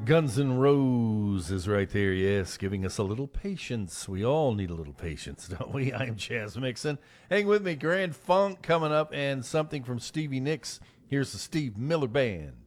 Guns N' Roses right there, yes, giving us a little patience. We all need a little patience, don't we? I am Chaz Mixon. Hang with me, Grand Funk coming up and something from Stevie Nicks. Here's the Steve Miller Band.